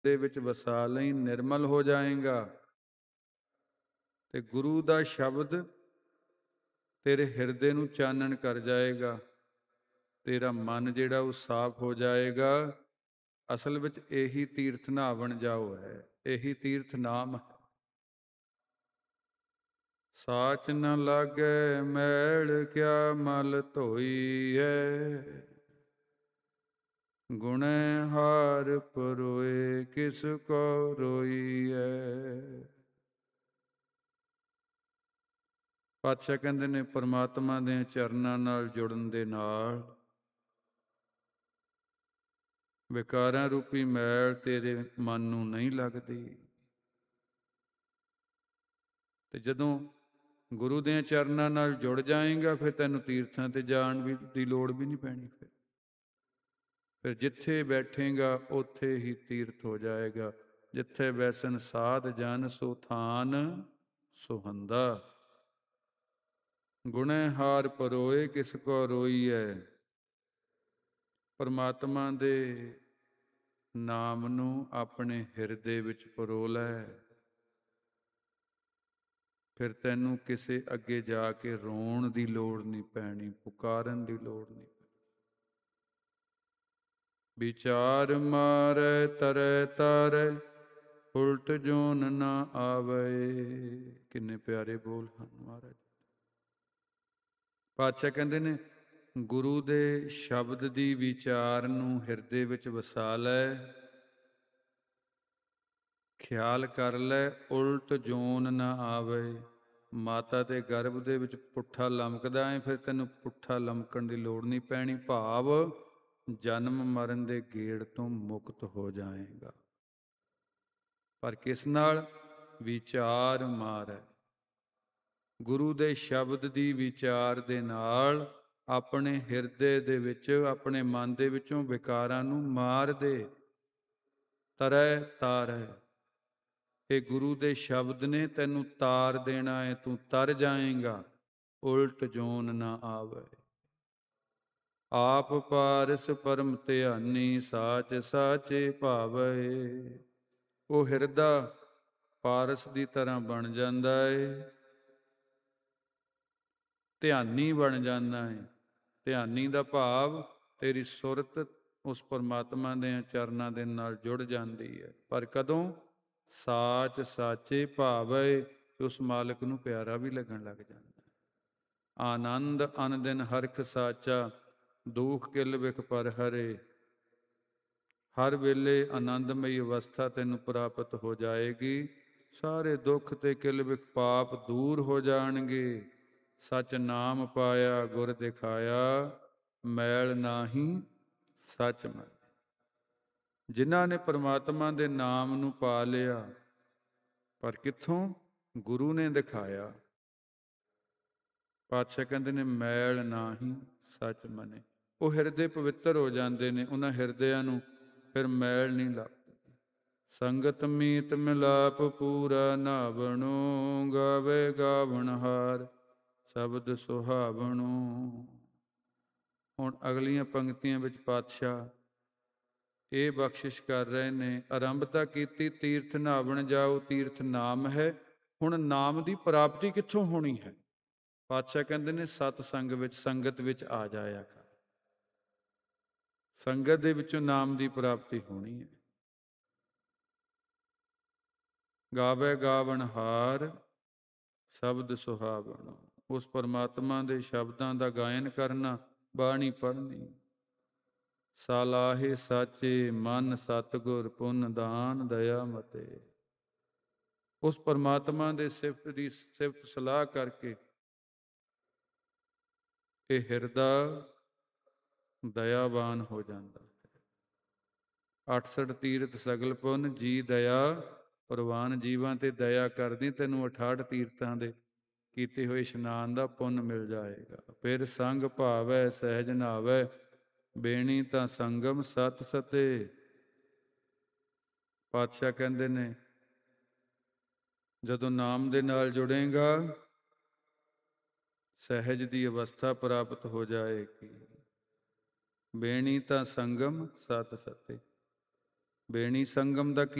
ਦੇ ਵਿੱਚ ਵਸਾ ਲਈ, ਨਿਰਮਲ ਹੋ ਜਾਏਗਾ। ਤੇ ਗੁਰੂ ਦਾ ਸ਼ਬਦ ਤੇਰੇ ਹਿਰਦੇ ਨੂੰ ਚਾਨਣ ਕਰ ਜਾਏਗਾ। ਤੇਰਾ ਮਨ ਜਿਹੜਾ ਉਹ ਸਾਫ਼ ਹੋ ਜਾਏਗਾ। ਅਸਲ ਵਿੱਚ ਇਹੀ ਤੀਰਥ ਨਹਾਵਣ ਜਾਓ ਹੈ, ਇਹੀ ਤੀਰਥ ਨਾਮ ਹੈ। ਸਾਚ ਨ ਲਾਗੈ ਮੈਲ ਕਿਆ ਮਲ ਧੋਈਐ, ਗੁਣੈ ਹਾਰ ਪਰੋਏ ਕਿਸ ਕੋ ਰੋਈਐ। ਪਾਤਸ਼ਾਹ ਕਹਿੰਦੇ ਨੇ ਪਰਮਾਤਮਾ ਦੇ ਚਰਨਾਂ ਨਾਲ ਜੁੜਨ ਦੇ ਨਾਲ ਵਿਕਾਰਾਂ ਰੂਪੀ ਮੈਲ ਤੇਰੇ ਮਨ ਨੂੰ ਨਹੀਂ ਲੱਗਦੀ। ਤੇ ਜਦੋਂ ਗੁਰੂ ਦੇ ਚਰਨਾਂ ਨਾਲ ਜੁੜ ਜਾਏਗਾ, ਫਿਰ ਤੈਨੂੰ ਤੀਰਥਾਂ ਤੇ ਜਾਣ ਦੀ ਲੋੜ ਵੀ ਨਹੀਂ ਪੈਣੀ। ਫਿਰ ਜਿੱਥੇ ਬੈਠੇਗਾ ਉੱਥੇ ਹੀ ਤੀਰਥ ਹੋ ਜਾਏਗਾ। ਜਿੱਥੇ ਬੈਸਨ ਸਾਧ ਜਨ ਸੋ ਥਾਨ ਸੁਹੰਦਾ, ਗੁਣੈ ਹਾਰ ਪਰੋਏ ਕਿਸ ਕੋ ਰੋਈਐ। ਪਰਮਾਤਮਾ ਦੇ ਨਾਮ ਨੂੰ ਆਪਣੇ ਹਿਰਦੇ ਵਿੱਚ ਪਰੋ ਲੈ, ਫਿਰ ਤੈਨੂੰ ਕਿਸੇ ਅੱਗੇ ਜਾ ਕੇ ਰੋਣ ਦੀ ਲੋੜ ਨਹੀਂ ਪੈਣੀ, ਪੁਕਾਰਨ ਦੀ ਲੋੜ ਨਹੀਂ ਪੈਣੀ। ਵਿਚਾਰ ਮਾਰੈ ਤਰੈ ਤਾਰੈ, ਉਲਟ ਜੋਨ ਨਾ ਆਵੇ। ਕਿੰਨੇ ਪਿਆਰੇ ਬੋਲ ਹਨ ਮਹਾਰਾਜ। ਪਾਤਸ਼ਾਹ ਕਹਿੰਦੇ ਨੇ ਗੁਰੂ ਦੇ ਸ਼ਬਦ ਦੀ ਵਿਚਾਰ ਨੂੰ ਹਿਰਦੇ ਵਿੱਚ ਵਸਾ ਲੈ, ਖਿਆਲ ਕਰ ਲੈ, ਉਲਟ ਜੋਨ ਨਾ ਆਵੇ। ਮਾਤਾ ਦੇ ਗਰਭ ਦੇ ਵਿੱਚ ਪੁੱਠਾ ਲਮਕਦਾ ਹੈ, ਫਿਰ ਤੈਨੂੰ ਪੁੱਠਾ ਲਮਕਣ ਦੀ ਲੋੜ ਨਹੀਂ ਪੈਣੀ। ਭਾਵ ਜਨਮ ਮਰਨ ਦੇ ਗੇੜ ਤੋਂ ਮੁਕਤ ਹੋ ਜਾਏਗਾ। ਪਰ ਕਿਸ ਨਾਲ? ਵਿਚਾਰ ਮਾਰੈ। ਗੁਰੂ ਦੇ ਸ਼ਬਦ ਦੀ ਵਿਚਾਰ ਦੇ ਨਾਲ ਆਪਣੇ ਹਿਰਦੇ ਦੇ ਵਿੱਚ, ਆਪਣੇ ਮਨ ਦੇ ਵਿੱਚੋਂ ਵਿਕਾਰਾਂ ਨੂੰ ਮਾਰ ਦੇ। ਤਰੈ ਤਾਰੈ, ਇਹ ਗੁਰੂ ਦੇ ਸ਼ਬਦ ਨੇ ਤੈਨੂੰ ਤਾਰ ਦੇਣਾ ਹੈ, ਤੂੰ ਤਰ ਜਾਏਗਾ। ਉਲਟ ਜੋਨ ਨਾ ਆਵੇ। ਆਪ ਪਾਰਸ ਪਰਮ ਧਿਆਨੀ, ਸਾਚ ਸਾਚੇ ਭਾਵੈ। ਉਹ ਹਿਰਦਾ ਪਾਰਸ ਦੀ ਤਰ੍ਹਾਂ ਬਣ ਜਾਂਦਾ ਏ, ਧਿਆਨੀ ਬਣ ਜਾਂਦਾ ਏ। ਧਿਆਨੀ ਦਾ ਭਾਵ ਤੇਰੀ ਸੁਰਤ ਉਸ ਪਰਮਾਤਮਾ ਦੇ ਚਰਨਾਂ ਦੇ ਨਾਲ ਜੁੜ ਜਾਂਦੀ ਹੈ। ਪਰ ਕਦੋਂ? ਸਾਚ ਸਾਚੇ ਭਾਵੈ, ਉਸ ਮਾਲਕ ਨੂੰ ਪਿਆਰਾ ਵੀ ਲੱਗਣ ਲੱਗ ਜਾਂਦਾ। ਆਨੰਦ ਅਨ ਦਿਨ ਹਰਖ ਸਾਚਾ, ਦੁਖ ਕਿਲ ਵਿਖ ਪਰ ਹਰੇ। ਹਰ ਵੇਲੇ ਆਨੰਦਮਈ ਅਵਸਥਾ ਤੈਨੂੰ ਪ੍ਰਾਪਤ ਹੋ ਜਾਏਗੀ। ਸਾਰੇ ਦੁੱਖ ਤੇ ਕਿਲ ਵਿਖ ਪਾਪ ਦੂਰ ਹੋ ਜਾਣਗੇ। ਸਚ ਨਾਮ ਪਾਇਆ ਗੁਰ ਦਿਖਾਇਆ, ਮੈਲ ਨਾਹੀ ਸਚ ਮਨ। ਜਿਨ੍ਹਾਂ ਨੇ ਪਰਮਾਤਮਾ ਦੇ ਨਾਮ ਨੂੰ ਪਾ ਲਿਆ, ਪਰ ਕਿੱਥੋਂ? ਗੁਰੂ ਨੇ ਦਿਖਾਇਆ। ਪਾਤਸ਼ਾਹ ਕਹਿੰਦੇ ਨੇ ਮੈਲ ਨਾਹੀ ਸਚ ਮਨੇ। ਉਹ ਹਿਰਦੇ ਪਵਿੱਤਰ ਹੋ ਜਾਂਦੇ ਨੇ, ਉਹਨਾਂ ਹਿਰਦਿਆਂ ਨੂੰ ਫਿਰ ਮੈਲ ਨਹੀਂ ਲੱਗਦੀ। ਸੰਗਤ ਮੀਤ ਮਿਲਾਪ ਪੂਰਾ ਨਾਵਣੋ, ਗਾਵੇ ਗਾਵਣਹਾਰ ਸ਼ਬਦ ਸੁਹਾਵਣੋ। ਹੁਣ ਅਗਲੀਆਂ ਪੰਕਤੀਆਂ ਵਿੱਚ ਪਾਤਸ਼ਾਹ ਇਹ ਬਖਸ਼ਿਸ਼ ਕਰ ਰਹੇ ਨੇ। ਆਰੰਭ ਤਾਂ ਕੀਤੀ ਤੀਰਥ ਨਹਾਵਣ ਜਾਓ, ਤੀਰਥ ਨਾਮ ਹੈ। ਹੁਣ ਨਾਮ ਦੀ ਪ੍ਰਾਪਤੀ ਕਿੱਥੋਂ ਹੋਣੀ ਹੈ? ਪਾਤਸ਼ਾਹ ਕਹਿੰਦੇ ਨੇ ਸਤ ਸੰਗ ਵਿੱਚ, ਸੰਗਤ ਵਿੱਚ ਆ ਜਾਇਆ ਕਰ। ਸੰਗਤ ਦੇ ਵਿੱਚੋਂ ਨਾਮ ਦੀ ਪ੍ਰਾਪਤੀ ਹੋਣੀ ਹੈ। ਗਾਵੇ ਗਾਵਣਹਾਰ ਸ਼ਬਦ ਸੁਹਾਵਣੋ। ਉਸ ਪਰਮਾਤਮਾ ਦੇ ਸ਼ਬਦਾਂ ਦਾ ਗਾਇਨ ਕਰਨਾ, ਬਾਣੀ ਪੜ੍ਹਨੀ। ਸਾਲਾਹੇ ਸਾਚੇ ਮਨ ਸਤਿਗੁਰ, ਪੁੰਨ ਦਾਨ ਦਇਆ ਮਤੇ। ਉਸ ਪਰਮਾਤਮਾ ਦੇ ਸਿਫਤ ਦੀ ਸਿਫਤ ਸਲਾਹ ਕਰਕੇ ਇਹ ਹਿਰਦਾ ਦਇਆਵਾਨ ਹੋ ਜਾਂਦਾ ਹੈ। 68 ਤੀਰਥ ਸਗਲ ਪੁੰਨ, ਜੀ ਦਇਆ ਪ੍ਰਵਾਨ। ਜੀਵਾਂ ਤੇ ਦਇਆ ਕਰਦੀ, ਤੈਨੂੰ 68 ਤੀਰਥਾਂ ਦੇ ਕੀਤੇ ਹੋਏ ਇਸ਼ਨਾਨ ਦਾ ਪੁੰਨ ਮਿਲ ਜਾਏਗਾ। ਫਿਰ ਸੰਗ ਭਾਵੈ ਸਹਿਜ ਨਾਵੈ, ਬੇਣੀ ਤਾਂ ਸੰਗਮ ਸਤ ਸਤੇ। ਪਾਤਸ਼ਾਹ ਕਹਿੰਦੇ ਨੇ ਜਦੋਂ ਨਾਮ ਦੇ ਨਾਲ ਜੁੜੇਗਾ, ਸਹਿਜ ਦੀ ਅਵਸਥਾ ਪ੍ਰਾਪਤ ਹੋ ਜਾਏਗੀ। ਬੇਣੀ ਤਾਂ ਸੰਗਮ ਸਤ ਸਤੇ। ਬੇਣੀ ਸੰਗਮ ਦਾ ਕੀ